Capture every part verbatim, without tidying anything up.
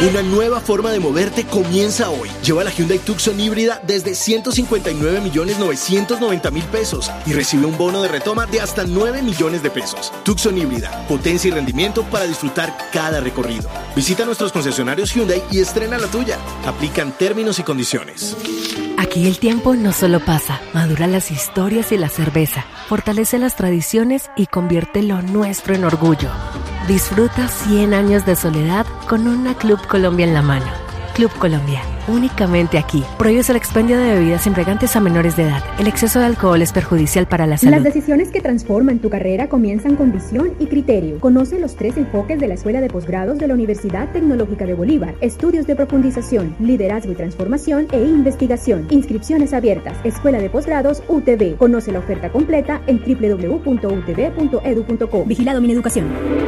Una nueva forma de moverte comienza hoy. Lleva la Hyundai Tucson híbrida desde ciento cincuenta y nueve millones novecientos noventa mil pesos y recibe un bono de retoma de hasta nueve millones de pesos. Tucson híbrida, potencia y rendimiento para disfrutar cada recorrido. Visita nuestros concesionarios Hyundai y estrena la tuya. Aplican términos y condiciones. Aquí el tiempo no solo pasa, madura las historias y la cerveza, fortalece las tradiciones y convierte lo nuestro en orgullo. Disfruta cien años de soledad con una Club Colombia en la mano. Club Colombia, únicamente aquí. Prohíbes el expendio de bebidas embriagantes a menores de edad. El exceso de alcohol es perjudicial para la salud. Las decisiones que transforman tu carrera comienzan con visión y criterio. Conoce los tres enfoques de la Escuela de Posgrados de la Universidad Tecnológica de Bolívar. Estudios de profundización, liderazgo y transformación e investigación. Inscripciones abiertas. Escuela de Posgrados U T B. Conoce la oferta completa en doble u doble u doble u punto u t b punto edu punto co. Vigilado Mineducación.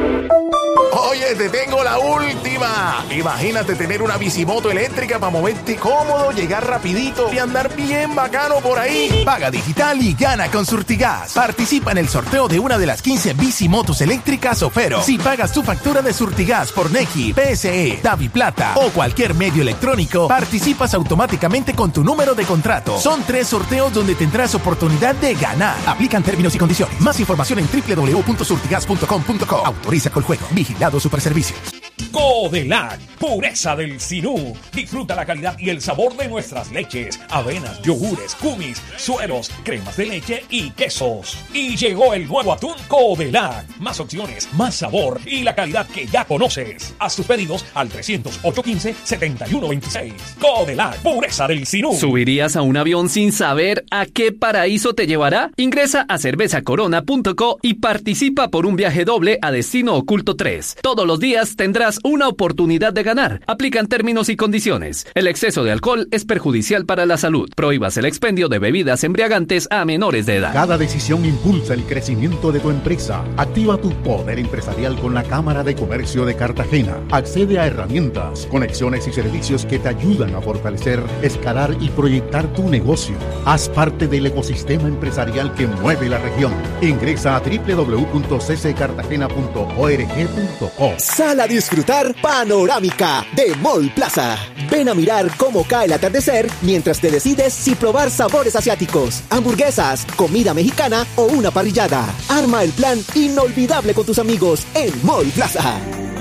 Oye, te tengo la última. Imagínate tener una bicimoto eléctrica para moverte cómodo, llegar rapidito y andar bien bacano por ahí. Paga digital y gana con Surtigas. Participa en el sorteo de una de las quince bicimotos eléctricas Ofero. Si pagas tu factura de Surtigas por Nequi, P S E, DaviPlata o cualquier medio electrónico, participas automáticamente con tu número de contrato. Son tres sorteos donde tendrás oportunidad de ganar. Aplican términos y condiciones. Más información en doble u doble u doble u punto surtigas punto com punto co. Autoriza con juego. Vigilado Superservicios. Codelac, pureza del Sinú. Disfruta la calidad y el sabor de nuestras leches, avenas, yogures, kumis, sueros, cremas de leche y quesos. Y llegó el nuevo atún Codelac. Más opciones, más sabor y la calidad que ya conoces. Haz tus pedidos al trescientos ocho quince setenta y uno veintiséis. Codelac, pureza del Sinú. ¿Subirías a un avión sin saber a qué paraíso te llevará? Ingresa a cerveza corona punto co y participa por un viaje doble a Destino Oculto tres. Todos los días tendrás una oportunidad de ganar. Aplican términos y condiciones. El exceso de alcohol es perjudicial para la salud. Prohíbas el expendio de bebidas embriagantes a menores de edad. Cada decisión impulsa el crecimiento de tu empresa. Activa tu poder empresarial con la Cámara de Comercio de Cartagena. Accede a herramientas, conexiones y servicios que te ayudan a fortalecer, escalar y proyectar tu negocio. Haz parte del ecosistema empresarial que mueve la región. Ingresa a doble u doble u doble u punto c c cartagena punto org punto co. Sal a disfrutar Panorámica de Mall Plaza. Ven a mirar cómo cae el atardecer mientras te decides si probar sabores asiáticos, hamburguesas, comida mexicana o una parrillada. Arma el plan inolvidable con tus amigos en Mall Plaza.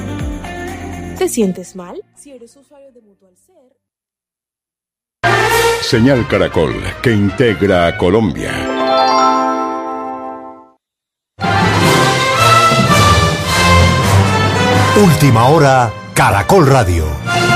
¿Te sientes mal? Si eres usuario de Mutual Ser. Señal Caracol, que integra a Colombia. Última hora, Caracol Radio.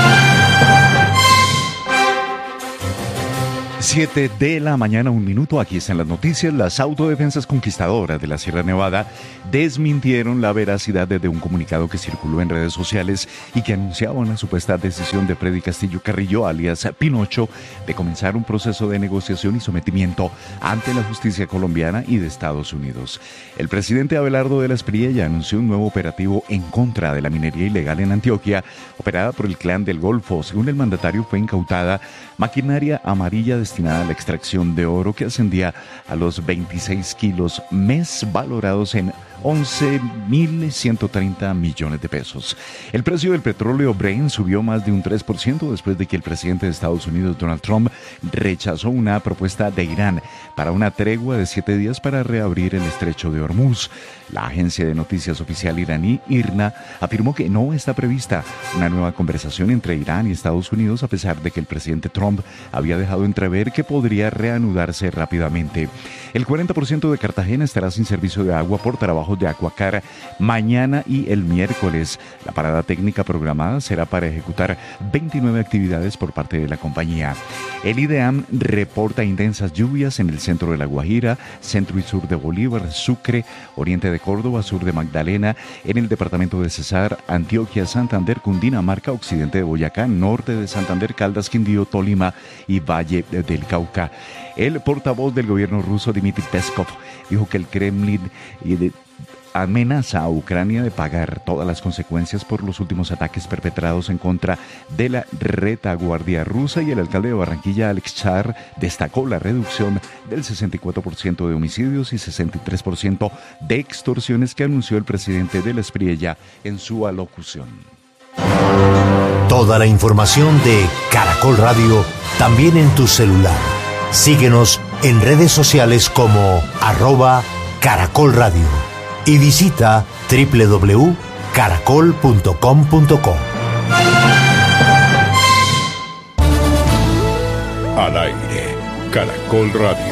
Siete de la mañana, un minuto. Aquí están las noticias. Las autodefensas conquistadoras de la Sierra Nevada desmintieron la veracidad de un comunicado que circuló en redes sociales y que anunciaba una supuesta decisión de Freddy Castillo Carrillo, alias Pinocho, de comenzar un proceso de negociación y sometimiento ante la justicia colombiana y de Estados Unidos. El presidente Abelardo de la Espriella anunció un nuevo operativo en contra de la minería ilegal en Antioquia, operada por el Clan del Golfo. Según el mandatario, fue incautada maquinaria amarilla destinada a la extracción de oro que ascendía a los veintiséis kilos mes, valorados en once mil ciento treinta millones de pesos. El precio del petróleo Brent subió más de un tres por ciento después de que el presidente de Estados Unidos, Donald Trump, rechazó una propuesta de Irán para una tregua de siete días para reabrir el estrecho de Hormuz. La agencia de noticias oficial iraní, IRNA, afirmó que no está prevista una nueva conversación entre Irán y Estados Unidos, a pesar de que el presidente Trump había dejado entrever que podría reanudarse rápidamente. El cuarenta por ciento de Cartagena estará sin servicio de agua por trabajos de Acuacar mañana y el miércoles. La parada técnica programada será para ejecutar veintinueve actividades por parte de la compañía. El IDEAM reporta intensas lluvias en el centro de La Guajira, centro y sur de Bolívar, Sucre, oriente de Córdoba, sur de Magdalena, en el departamento de Cesar, Antioquia, Santander, Cundinamarca, occidente de Boyacá, norte de Santander, Caldas, Quindío, Tolima y Valle del Cauca. El portavoz del gobierno ruso, Dmitry Peskov, dijo que el Kremlin amenaza a Ucrania de pagar todas las consecuencias por los últimos ataques perpetrados en contra de la retaguardia rusa, y el alcalde de Barranquilla, Alex Char, destacó la reducción del sesenta y cuatro por ciento de homicidios y sesenta y tres por ciento de extorsiones que anunció el presidente de la Espriella en su alocución. Toda la información de Caracol Radio también en tu celular. Síguenos en redes sociales como arroba Caracol Radio y visita doble u doble u doble u punto caracol punto com punto co. Al aire, Caracol Radio.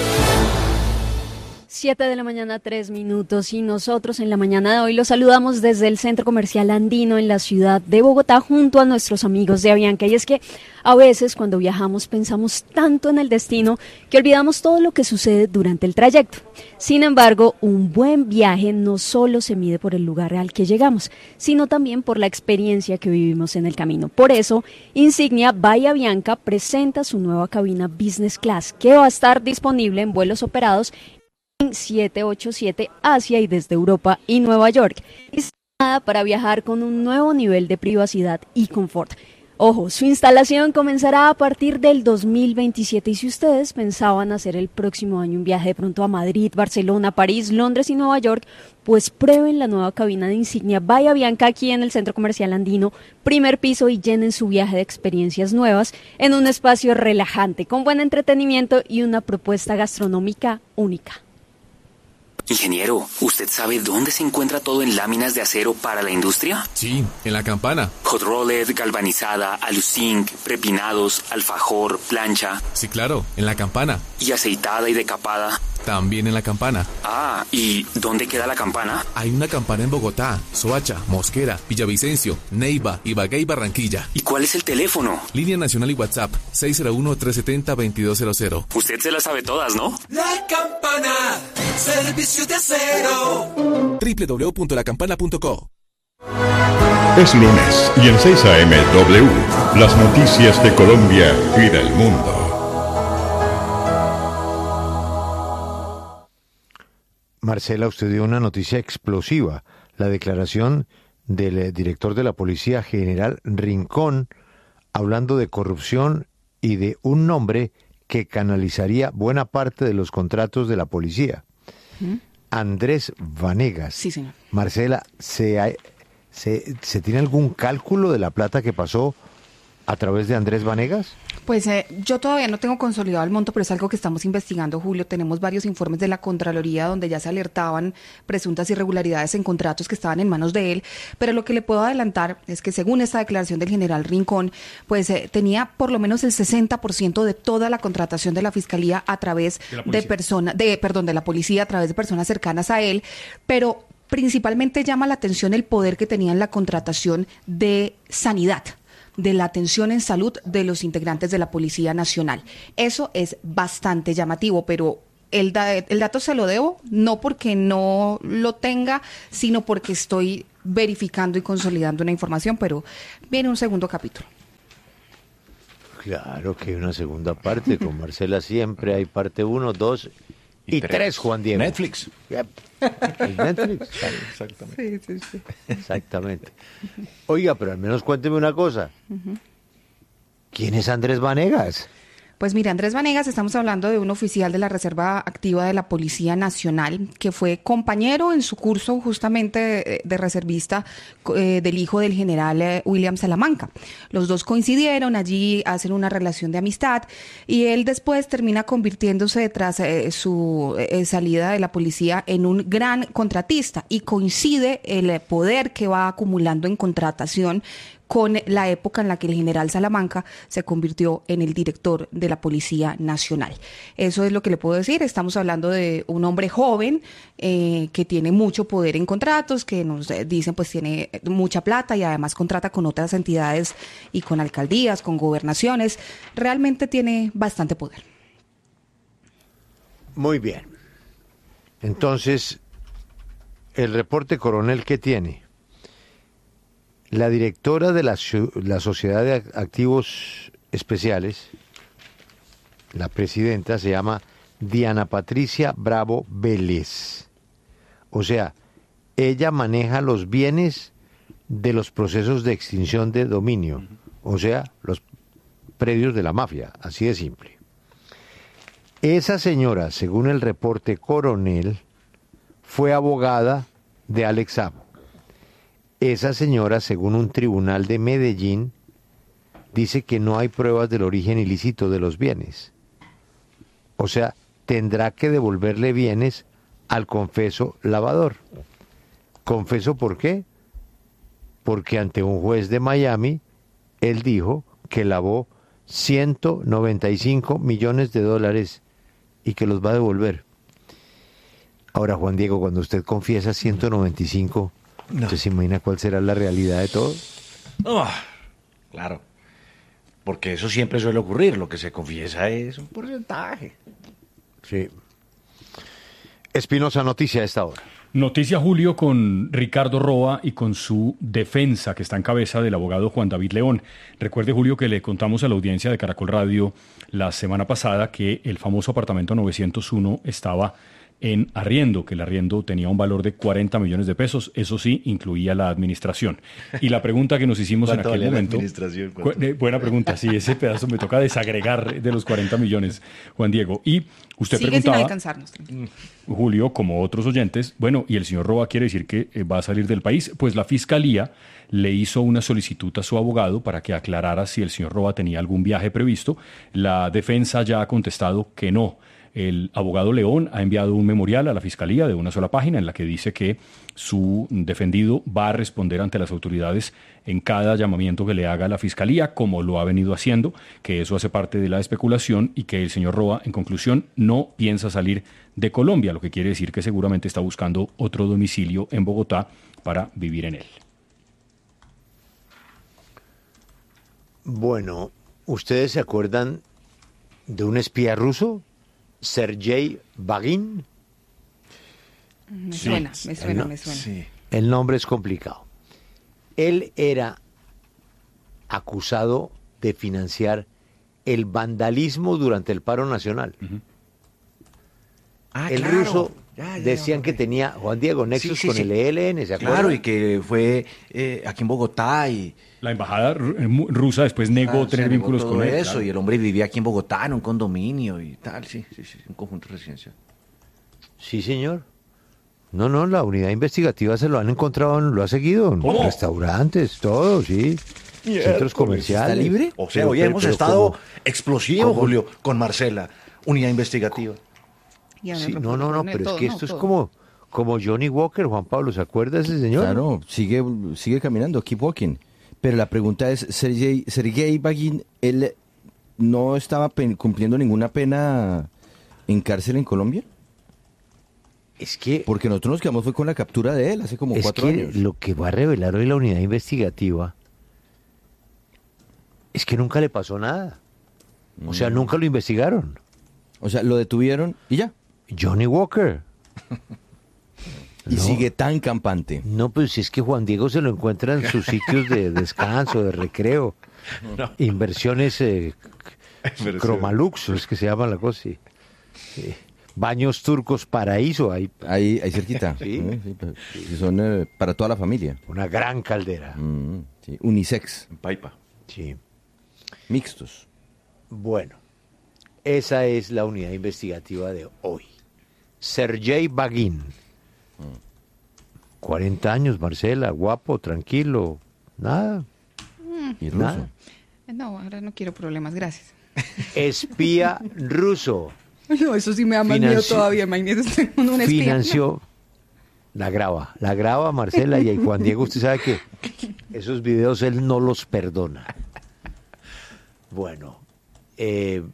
siete de la mañana, tres minutos, y nosotros en la mañana de hoy los saludamos desde el Centro Comercial Andino en la ciudad de Bogotá junto a nuestros amigos de Avianca. Y es que a veces cuando viajamos pensamos tanto en el destino que olvidamos todo lo que sucede durante el trayecto. Sin embargo, un buen viaje no solo se mide por el lugar al que llegamos, sino también por la experiencia que vivimos en el camino. Por eso, Insignia by Avianca presenta su nueva cabina Business Class, que va a estar disponible en vuelos operados siete ochenta y siete hacia y desde Europa y Nueva York, diseñada para viajar con un nuevo nivel de privacidad y confort. Ojo, su instalación comenzará a partir del dos mil veintisiete y si ustedes pensaban hacer el próximo año un viaje de pronto a Madrid, Barcelona, París, Londres y Nueva York, pues prueben la nueva cabina de Insignia by Avianca aquí en el Centro Comercial Andino, primer piso, y llenen su viaje de experiencias nuevas en un espacio relajante, con buen entretenimiento y una propuesta gastronómica única. Ingeniero, ¿usted sabe dónde se encuentra todo en láminas de acero para la industria? Sí, en la Campana. Hot rolled, galvanizada, aluzinc, prepinados, alfajor, plancha. Sí, claro, en la Campana. ¿Y aceitada y decapada? También en la Campana. Ah, ¿y dónde queda la Campana? Hay una Campana en Bogotá, Soacha, Mosquera, Villavicencio, Neiva, Ibagué y Barranquilla. ¿Y cuál es el teléfono? Línea nacional y WhatsApp, seis cero uno, tres siete cero, dos dos cero cero. Usted se las sabe todas, ¿no? La Campana, servicio de acero. doble u doble u doble u punto la campana punto co. Es lunes y en seis a eme W, las noticias de Colombia y del mundo. Marcela, usted dio una noticia explosiva, la declaración del eh, director de la Policía General Rincón, hablando de corrupción y de un nombre que canalizaría buena parte de los contratos de la policía. ¿Mm? Andrés Vanegas. Sí, señor. Marcela, ¿se, se, ¿se tiene algún cálculo de la plata que pasó a través de Andrés Vanegas? Pues eh, yo todavía no tengo consolidado el monto, pero es algo que estamos investigando, Julio. Tenemos varios informes de la Contraloría donde ya se alertaban presuntas irregularidades en contratos que estaban en manos de él, pero lo que le puedo adelantar es que según esta declaración del general Rincón, pues eh, tenía por lo menos el sesenta por ciento de toda la contratación de la Fiscalía a través de, de personas, de, perdón, de la policía, a través de personas cercanas a él, pero principalmente llama la atención el poder que tenía en la contratación de sanidad, de la atención en salud de los integrantes de la Policía Nacional. Eso es bastante llamativo, pero el, da, el dato se lo debo, no porque no lo tenga, sino porque estoy verificando y consolidando una información, pero viene un segundo capítulo. Claro que hay una segunda parte, con Marcela siempre hay parte uno, dos y, y tres. tres, Juan Diego. Netflix. Yep. ¿El Netflix? Exactamente. Sí, sí, sí. Exactamente. Oiga, pero al menos cuénteme una cosa. Uh-huh. ¿Quién es Andrés Vanegas? Pues mira, Andrés Vanegas, estamos hablando de un oficial de la Reserva Activa de la Policía Nacional que fue compañero en su curso justamente de, de reservista eh, del hijo del general eh, William Salamanca. Los dos coincidieron, allí hacen una relación de amistad y él después termina convirtiéndose tras eh, su eh, salida de la policía en un gran contratista y coincide el poder que va acumulando en contratación con la época en la que el general Salamanca se convirtió en el director de la Policía Nacional. Eso es lo que le puedo decir. Estamos hablando de un hombre joven eh, que tiene mucho poder en contratos, que nos dicen pues tiene mucha plata y además contrata con otras entidades y con alcaldías, con gobernaciones. Realmente tiene bastante poder. Muy bien. Entonces, el reporte coronel, ¿qué tiene? La directora de la, la Sociedad de Activos Especiales, la presidenta, se llama Diana Patricia Bravo Vélez. O sea, ella maneja los bienes de los procesos de extinción de dominio, o sea, los predios de la mafia, así de simple. Esa señora, según el reporte coronel, fue abogada de Alex Saab. esa señora, según un tribunal de Medellín, dice que no hay pruebas del origen ilícito de los bienes. O sea, tendrá que devolverle bienes al confeso lavador. ¿Confeso por qué? Porque ante un juez de Miami, él dijo que lavó ciento noventa y cinco millones de dólares y que los va a devolver. Ahora, Juan Diego, cuando usted confiesa ciento noventa y cinco, no. ¿Usted se imagina cuál será la realidad de todo? Oh, claro, porque eso siempre suele ocurrir, lo que se confiesa es un porcentaje. Sí. Espinosa, noticia a esta hora. Noticia, Julio, con Ricardo Roa y con su defensa, que está en cabeza del abogado Juan David León. Recuerde, Julio, que le contamos a la audiencia de Caracol Radio la semana pasada que el famoso apartamento novecientos uno estaba en arriendo, que el arriendo tenía un valor de cuarenta millones de pesos, eso sí, incluía la administración. Y la pregunta que nos hicimos en aquel momento... Cu- eh, buena pregunta, sí, ese pedazo me toca desagregar de los cuarenta millones, Juan Diego. Y usted Sigue preguntaba... sin alcanzarnos. Julio, como otros oyentes, bueno, ¿y el señor Roa quiere decir que eh, va a salir del país? Pues la Fiscalía le hizo una solicitud a su abogado para que aclarara si el señor Roa tenía algún viaje previsto. La defensa ya ha contestado que no. El abogado León ha enviado un memorial a la Fiscalía de una sola página en la que dice que su defendido va a responder ante las autoridades en cada llamamiento que le haga la Fiscalía, como lo ha venido haciendo, que eso hace parte de la especulación y que el señor Roa, en conclusión, no piensa salir de Colombia, lo que quiere decir que seguramente está buscando otro domicilio en Bogotá para vivir en él. Bueno, ¿ustedes se acuerdan de un espía ruso? Sergei Bagin. Me sí, suena, me suena, me suena. Sí. El nombre es complicado. Él era acusado de financiar el vandalismo durante el paro nacional. Uh-huh. Ah, el claro. ruso ya, ya, decían ya, que tenía, Juan Diego, nexos sí, sí, con sí. el E L N, ¿se acuerdan? Claro, y que fue eh, aquí en Bogotá y... La embajada rusa después negó ah, tener vínculos todo con él. eso, claro. Y el hombre vivía aquí en Bogotá, en un condominio y tal, sí, sí, sí, un conjunto residencial. Sí, señor. No, no, la unidad investigativa se lo han encontrado, lo ha seguido en ¿Cómo? Restaurantes, todo, sí. Yeah, centros comerciales. ¿Está libre? O sea, pero, hoy pero, hemos pero, estado ¿cómo? explosivo, ¿Cómo? Julio, con Marcela, unidad investigativa. Sí, no, no, no, pero todo, es que esto no, es como, como Johnny Walker, Juan Pablo, ¿se acuerda de ese señor? Claro, sigue, sigue caminando, keep walking. Pero la pregunta es, Sergei, Sergei Bagin, ¿él no estaba pen, cumpliendo ninguna pena en cárcel en Colombia? Es que... Porque nosotros nos quedamos fue con la captura de él hace como es cuatro que años. Lo que va a revelar hoy la unidad investigativa es que nunca le pasó nada. O mm. sea, nunca lo investigaron. O sea, lo detuvieron y ya. Johnny Walker. Y no. Sigue tan campante. No, pues si es que Juan Diego se lo encuentra en sus sitios de descanso, de recreo. No. Inversiones eh, Inversión. Cromalux, es que se llama la cosa. Sí. Eh, baños turcos paraíso. Ahí, ahí, ahí cerquita. Sí. ¿Eh? Sí, sí, son eh, para toda la familia. Una gran caldera. Mm, sí. Unisex. En Paipa. Sí. Mixtos. Bueno, esa es la unidad investigativa de hoy. Sergei Bagin. cuarenta años, Marcela, guapo, tranquilo, nada. Mm. ¿Y ruso? Nada. No, ahora no quiero problemas, gracias. Espía ruso. No, eso sí me da más Financi- miedo todavía, imagínese un espía. Financió, la graba, la graba Marcela y Juan Diego, usted sabe que esos videos él no los perdona. Bueno, eh,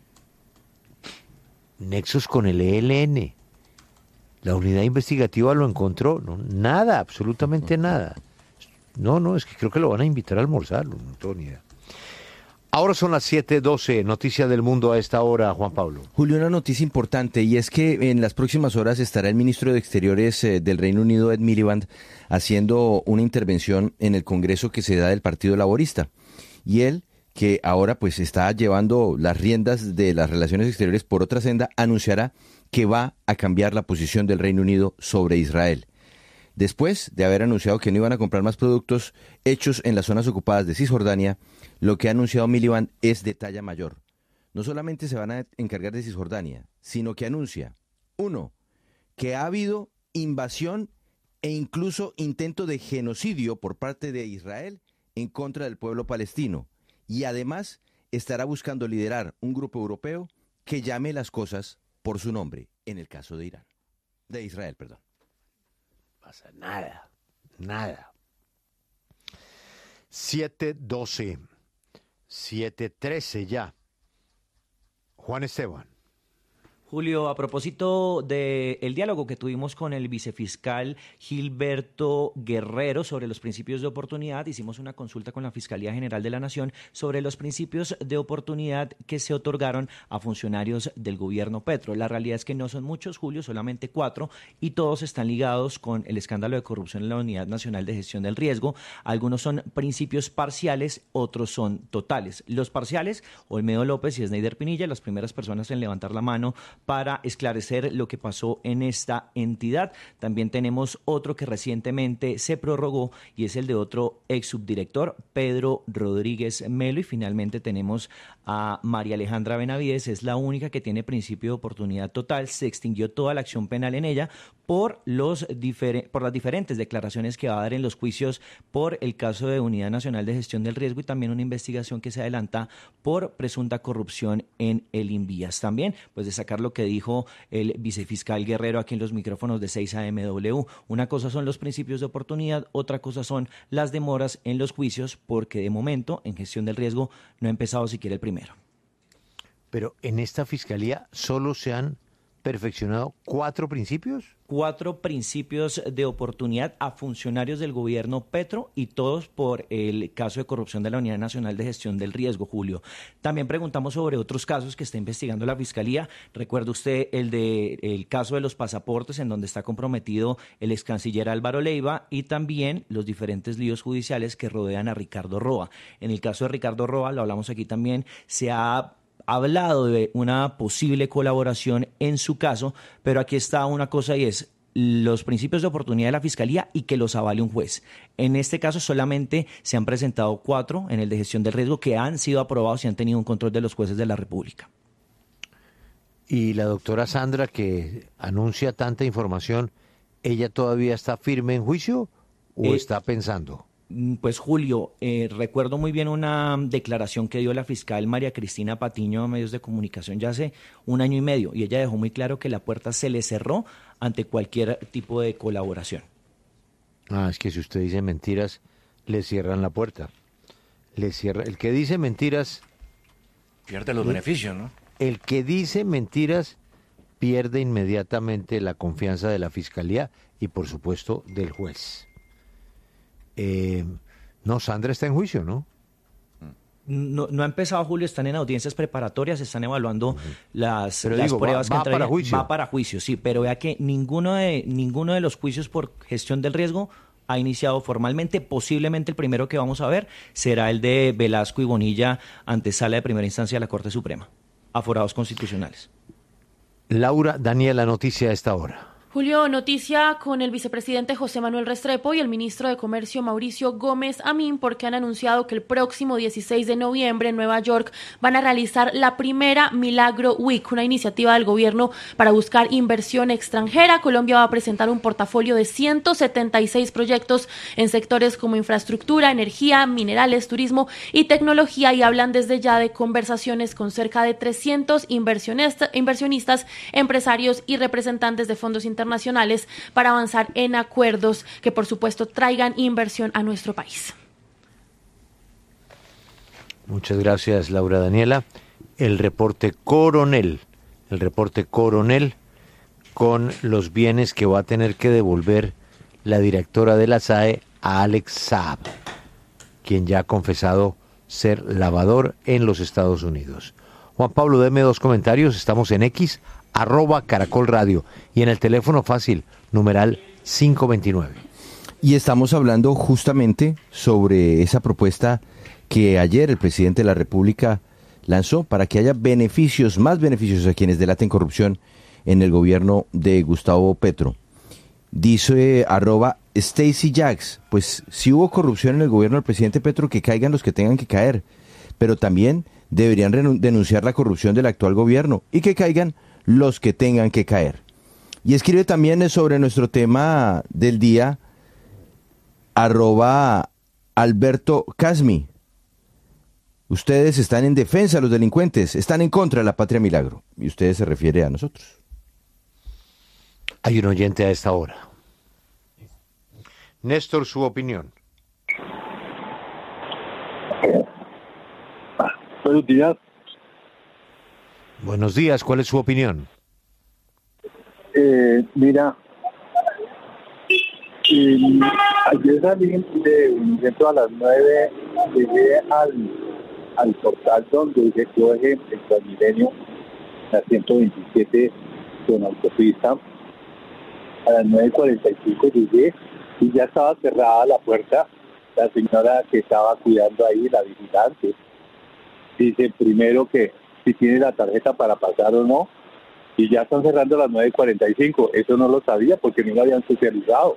nexos con el E L N. La unidad investigativa lo encontró, no, nada, absolutamente nada. No, no, es que creo que lo van a invitar a almorzar, no, no tengo ni idea. Ahora son las siete doce, noticia del mundo a esta hora, Juan Pablo. Julio, una noticia importante, y es que en las próximas horas estará el ministro de Exteriores eh, del Reino Unido, Ed Miliband, haciendo una intervención en el Congreso que se da del Partido Laborista. Y él, que ahora pues está llevando las riendas de las relaciones exteriores por otra senda, anunciará que va a cambiar la posición del Reino Unido sobre Israel. Después de haber anunciado que no iban a comprar más productos hechos en las zonas ocupadas de Cisjordania, lo que ha anunciado Miliband es de talla mayor. No solamente se van a encargar de Cisjordania, sino que anuncia, uno, que ha habido invasión e incluso intento de genocidio por parte de Israel en contra del pueblo palestino. Y además estará buscando liderar un grupo europeo que llame las cosas por su nombre, en el caso de Irán. De Israel, perdón. Pasa nada, nada. siete doce, siete trece ya. Juan Esteban. Julio, a propósito del diálogo que tuvimos con el vicefiscal Gilberto Guerrero sobre los principios de oportunidad, hicimos una consulta con la Fiscalía General de la Nación sobre los principios de oportunidad que se otorgaron a funcionarios del gobierno Petro. La realidad es que no son muchos, Julio, solamente cuatro, y todos están ligados con el escándalo de corrupción en la Unidad Nacional de Gestión del Riesgo. Algunos son principios parciales, otros son totales. Los parciales, Olmedo López y Sneider Pinilla, las primeras personas en levantar la mano para esclarecer lo que pasó en esta entidad. También tenemos otro que recientemente se prorrogó y es el de otro ex subdirector, Pedro Rodríguez Melo, y finalmente tenemos a María Alejandra Benavides, es la única que tiene principio de oportunidad total. Se extinguió toda la acción penal en ella por, los difer- por las diferentes declaraciones que va a dar en los juicios por el caso de Unidad Nacional de Gestión del Riesgo y también una investigación que se adelanta por presunta corrupción en el Invías. También, pues de sacar lo que dijo el vicefiscal Guerrero aquí en los micrófonos de seis A M W. Una cosa son los principios de oportunidad, otra cosa son las demoras en los juicios, porque de momento en gestión del riesgo no ha empezado siquiera el primero. Pero en esta fiscalía solo se han perfeccionado cuatro principios. Cuatro principios de oportunidad a funcionarios del gobierno Petro y todos por el caso de corrupción de la Unidad Nacional de Gestión del Riesgo, Julio. También preguntamos sobre otros casos que está investigando la Fiscalía. Recuerda usted el de el caso de los pasaportes, en donde está comprometido el ex canciller Álvaro Leiva, y también los diferentes líos judiciales que rodean a Ricardo Roa. En el caso de Ricardo Roa, lo hablamos aquí también, se ha hablado de una posible colaboración en su caso, pero aquí está una cosa y es los principios de oportunidad de la Fiscalía y que los avale un juez. En este caso solamente se han presentado cuatro en el de gestión del riesgo que han sido aprobados y han tenido un control de los jueces de la República. Y la doctora Sandra, que anuncia tanta información, ¿ella todavía está firme en juicio o eh, está pensando? Pues Julio, eh, recuerdo muy bien una declaración que dio la fiscal María Cristina Patiño a medios de comunicación ya hace un año y medio, y ella dejó muy claro que la puerta se le cerró ante cualquier tipo de colaboración. Ah, es que si usted dice mentiras, le cierran la puerta. Le cierra. El que dice mentiras pierde los el, beneficios, ¿no? El que dice mentiras pierde inmediatamente la confianza de la fiscalía y, por supuesto, del juez. Eh, no, Sandra está en juicio, ¿no? No, no ha empezado, Julio, están en audiencias preparatorias, están evaluando uh-huh. las, las digo, pruebas va, va que entregan. para juicio. Va para juicio, sí, pero vea que ninguno de, ninguno de los juicios por gestión del riesgo ha iniciado formalmente. Posiblemente el primero que vamos a ver será el de Velasco y Bonilla ante Sala de Primera Instancia de la Corte Suprema, aforados constitucionales. Laura, Daniela, noticia a esta hora. Julio, noticia con el vicepresidente José Manuel Restrepo y el ministro de Comercio Mauricio Gómez Amín, porque han anunciado que el próximo dieciséis de noviembre en Nueva York van a realizar la primera Milagro Week, una iniciativa del gobierno para buscar inversión extranjera. Colombia va a presentar un portafolio de ciento setenta y seis proyectos en sectores como infraestructura, energía, minerales, turismo y tecnología, y hablan desde ya de conversaciones con cerca de trescientos inversionistas, inversionistas, empresarios y representantes de fondos internacionales internacionales para avanzar en acuerdos que, por supuesto, traigan inversión a nuestro país. Muchas gracias, Laura Daniela. El reporte Coronel, el reporte Coronel con los bienes que va a tener que devolver la directora de la S A E a Alex Saab, quien ya ha confesado ser lavador en los Estados Unidos. Juan Pablo, deme dos comentarios. Estamos en X, arroba Caracol Radio, y en el teléfono fácil, numeral cinco veintinueve. Y estamos hablando justamente sobre esa propuesta que ayer el presidente de la República lanzó para que haya beneficios, más beneficios a quienes delaten corrupción en el gobierno de Gustavo Petro. Dice arroba Stacy Jacks, pues si hubo corrupción en el gobierno del presidente Petro, que caigan los que tengan que caer, pero también deberían renun- denunciar la corrupción del actual gobierno y que caigan los que tengan que caer. Y escribe también sobre nuestro tema del día, arroba Alberto Casmi. Ustedes están en defensa de los delincuentes, están en contra de la Patria Milagro. Y usted se refiere a nosotros. Hay un oyente a esta hora. Néstor, su opinión. Buenos días. Buenos días, ¿cuál es su opinión? Eh, mira, eh, ayer salí de un centro a las nueve, llegué al, al portal donde se coge el Transmilenio, la ciento veintisiete con autopista. A las nueve cuarenta y cinco llegué y ya estaba cerrada la puerta. La señora que estaba cuidando ahí, la vigilante, dice primero que si tiene la tarjeta para pasar o no, y ya están cerrando a las nueve cuarenta y cinco. Eso no lo sabía porque no lo habían socializado.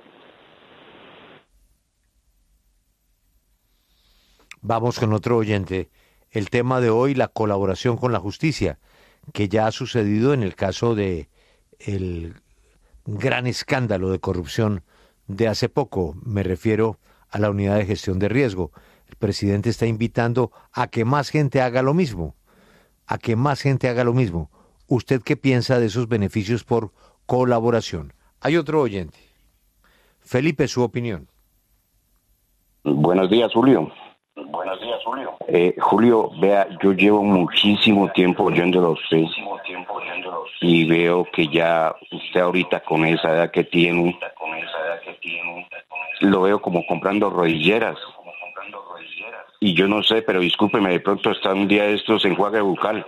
Vamos con otro oyente. El tema de hoy, la colaboración con la justicia, que ya ha sucedido en el caso de el gran escándalo de corrupción de hace poco. Me refiero a la unidad de gestión de riesgo. El presidente está invitando a que más gente haga lo mismo, a que más gente haga lo mismo. ¿Usted qué piensa de esos beneficios por colaboración? Hay otro oyente. Felipe, su opinión. Buenos días, Julio. Buenos días, Julio. Eh, Julio, vea, yo llevo muchísimo tiempo oyéndolo a usted y veo que ya usted ahorita con esa edad que tiene, lo veo como comprando rodilleras. Y yo no sé, pero discúlpeme, de pronto está un día de estos enjuague bucal.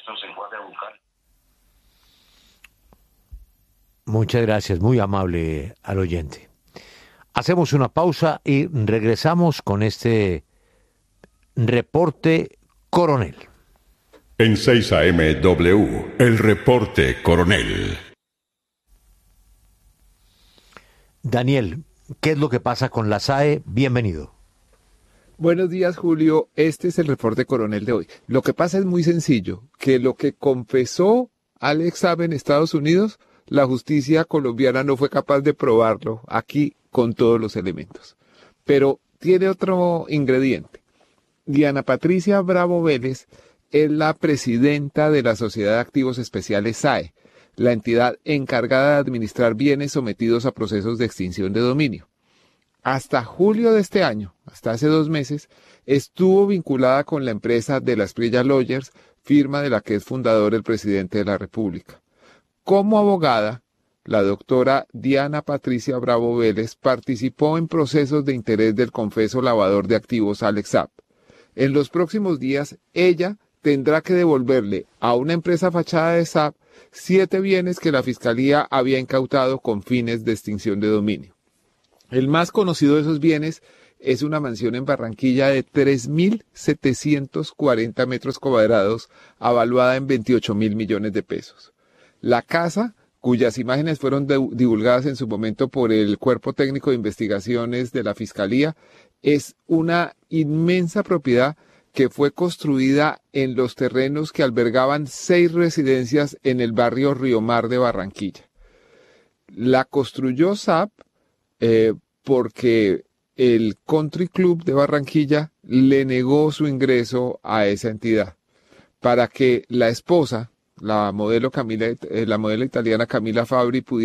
Muchas gracias, muy amable al oyente. Hacemos una pausa y regresamos con este reporte Coronel. En seis A M W, el reporte Coronel. Daniel, ¿qué es lo que pasa con la S A E? Bienvenido. Buenos días, Julio. Este es el reporte Coronel de hoy. Lo que pasa es muy sencillo, que lo que confesó Alex Saab en Estados Unidos, la justicia colombiana no fue capaz de probarlo aquí con todos los elementos. Pero tiene otro ingrediente. Diana Patricia Bravo Vélez es la presidenta de la Sociedad de Activos Especiales S A E, la entidad encargada de administrar bienes sometidos a procesos de extinción de dominio. Hasta julio de este año, hasta hace dos meses, estuvo vinculada con la empresa de las Prilla Lawyers, firma de la que es fundador el presidente de la República. Como abogada, la doctora Diana Patricia Bravo Vélez participó en procesos de interés del confeso lavador de activos Alex Saab. En los próximos días, ella tendrá que devolverle a una empresa fachada de Saab siete bienes que la Fiscalía había incautado con fines de extinción de dominio. El más conocido de esos bienes es una mansión en Barranquilla de tres mil setecientos cuarenta metros cuadrados, avaluada en veintiocho mil millones de pesos. La casa, cuyas imágenes fueron divulgadas en su momento por el Cuerpo Técnico de Investigaciones de la Fiscalía, es una inmensa propiedad que fue construida en los terrenos que albergaban seis residencias en el barrio Río Mar de Barranquilla. La construyó Saab eh, porque el Country Club de Barranquilla le negó su ingreso a esa entidad para que la esposa, la modelo Camila, eh, la modelo italiana Camila Fabri, pudiera